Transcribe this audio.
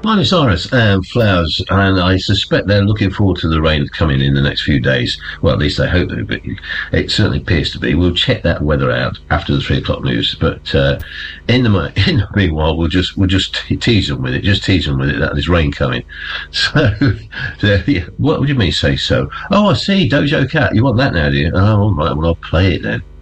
Miley Cyrus and Flowers, and I suspect they're looking forward to the rain coming in the next few days. Well, at least they hope to, but it certainly appears to be. We'll check that weather out after the 3 o'clock news, but in the meanwhile, we'll just tease them with it. Just tease them with it that there's rain coming. So, yeah, what would you mean say so? Oh, I see, Dojo Cat. You want that now, do you? Oh, all right. Well, I'll play it then.